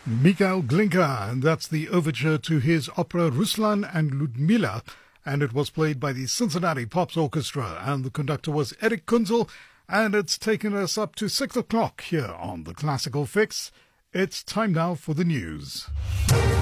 Mikhail Glinka, and that's the overture to his opera Ruslan and Ludmila, and it was played by the Cincinnati Pops Orchestra, and the conductor was Eric Kunzel, and it's taken us up to 6 o'clock here on the Classical Fix. It's time now for the news.